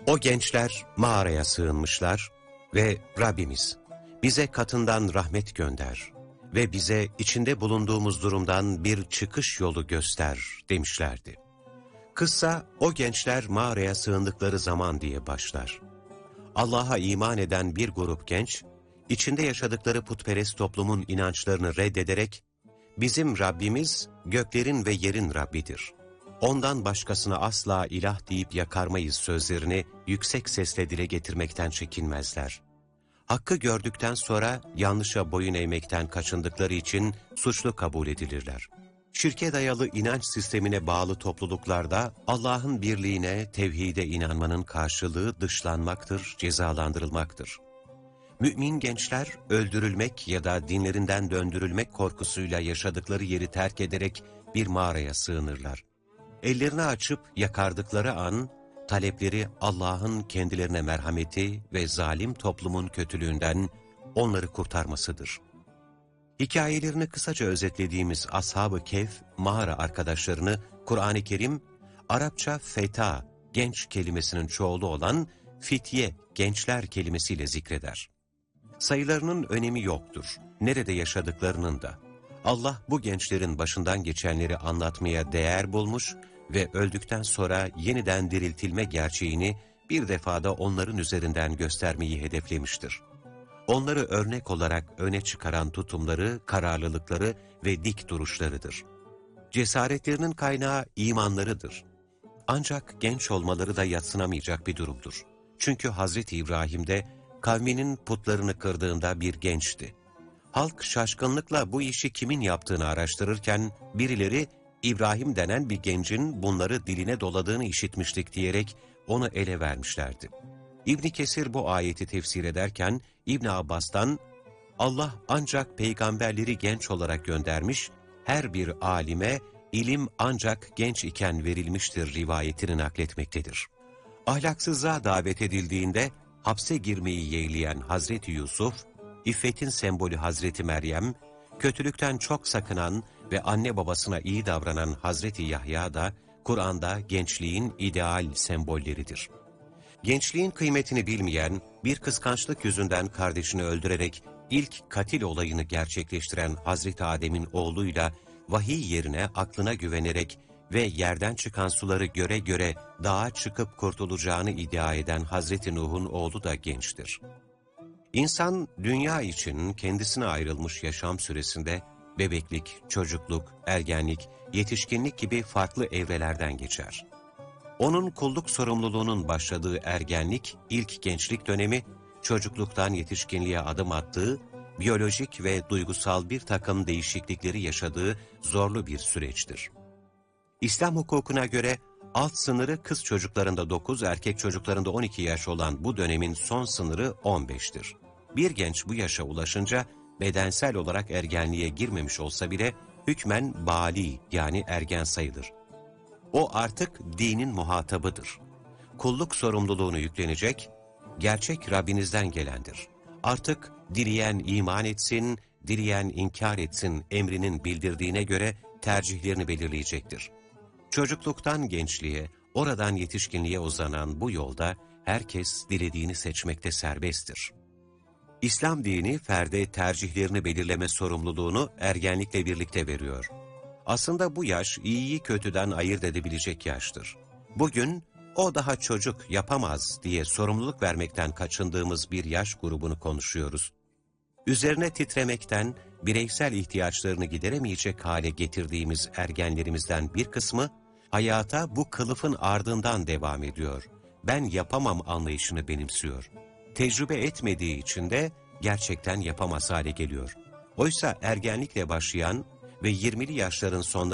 O gençler mağaraya sığınmışlar ve Rabbimiz bize katından rahmet gönder ve bize içinde bulunduğumuz durumdan bir çıkış yolu göster demişlerdi. Kıssa o gençler mağaraya sığındıkları zaman diye başlar. Allah'a iman eden bir grup genç, içinde yaşadıkları putperest toplumun inançlarını reddederek, bizim Rabbimiz göklerin ve yerin Rabbidir. Ondan başkasına asla ilah deyip yakarmayız sözlerini yüksek sesle dile getirmekten çekinmezler. Hakkı gördükten sonra yanlışa boyun eğmekten kaçındıkları için suçlu kabul edilirler. Şirke dayalı inanç sistemine bağlı topluluklarda Allah'ın birliğine, tevhide inanmanın karşılığı dışlanmaktır, cezalandırılmaktır. Mümin gençler öldürülmek ya da dinlerinden döndürülmek korkusuyla yaşadıkları yeri terk ederek bir mağaraya sığınırlar. Ellerini açıp yakardıkları an, talepleri Allah'ın kendilerine merhameti ve zalim toplumun kötülüğünden onları kurtarmasıdır. Hikayelerini kısaca özetlediğimiz Ashab-ı Kehf mağara arkadaşlarını Kur'an-ı Kerim, Arapça feta, genç kelimesinin çoğulu olan fitye, gençler kelimesiyle zikreder. Sayılarının önemi yoktur, nerede yaşadıklarının da. Allah bu gençlerin başından geçenleri anlatmaya değer bulmuş ve öldükten sonra yeniden diriltilme gerçeğini bir defada onların üzerinden göstermeyi hedeflemiştir. Onları örnek olarak öne çıkaran tutumları, kararlılıkları ve dik duruşlarıdır. Cesaretlerinin kaynağı imanlarıdır. Ancak genç olmaları da yadsınamayacak bir durumdur. Çünkü Hazreti İbrahim de kavminin putlarını kırdığında bir gençti. Halk şaşkınlıkla bu işi kimin yaptığını araştırırken birileri İbrahim denen bir gencin bunları diline doladığını işitmiştik diyerek onu ele vermişlerdi. İbn Kesir bu ayeti tefsir ederken İbn Abbas'tan Allah ancak peygamberleri genç olarak göndermiş, her bir alime ilim ancak genç iken verilmiştir rivayetini nakletmektedir. Ahlaksızlığa davet edildiğinde hapse girmeyi yeğleyen Hazreti Yusuf, İffetin sembolü Hazreti Meryem, kötülükten çok sakınan ve anne babasına iyi davranan Hazreti Yahya da Kur'an'da gençliğin ideal sembolleridir. Gençliğin kıymetini bilmeyen, bir kıskançlık yüzünden kardeşini öldürerek ilk katil olayını gerçekleştiren Hazreti Adem'in oğluyla vahiy yerine aklına güvenerek ve yerden çıkan suları göre göre dağa çıkıp kurtulacağını iddia eden Hazreti Nuh'un oğlu da gençtir. İnsan dünya için kendisine ayrılmış yaşam süresinde bebeklik, çocukluk, ergenlik, yetişkinlik gibi farklı evrelerden geçer. Onun kulluk sorumluluğunun başladığı ergenlik, ilk gençlik dönemi, çocukluktan yetişkinliğe adım attığı, biyolojik ve duygusal bir takım değişiklikleri yaşadığı zorlu bir süreçtir. İslam hukukuna göre alt sınırı kız çocuklarında 9, erkek çocuklarında 12 yaş olan bu dönemin son sınırı 15'tir. Bir genç bu yaşa ulaşınca bedensel olarak ergenliğe girmemiş olsa bile hükmen bâli yani ergen sayılır. O artık dinin muhatabıdır. Kulluk sorumluluğunu yüklenecek, gerçek Rabbinizden gelendir. Artık dileyen iman etsin, dileyen inkar etsin emrinin bildirdiğine göre tercihlerini belirleyecektir. Çocukluktan gençliğe, oradan yetişkinliğe uzanan bu yolda herkes dilediğini seçmekte serbesttir. İslam dini ferde tercihlerini belirleme sorumluluğunu ergenlikle birlikte veriyor. Aslında bu yaş iyiyi kötüden ayırt edebilecek yaştır. Bugün o daha çocuk yapamaz diye sorumluluk vermekten kaçındığımız bir yaş grubunu konuşuyoruz. Üzerine titremekten, bireysel ihtiyaçlarını gideremeyecek hale getirdiğimiz ergenlerimizden bir kısmı, hayata bu kılıfın ardından devam ediyor. Ben yapamam anlayışını benimsiyor. Tecrübe etmediği için de gerçekten yapamaz hale geliyor. Oysa ergenlikle başlayan ve 20'li yaşların sonlarında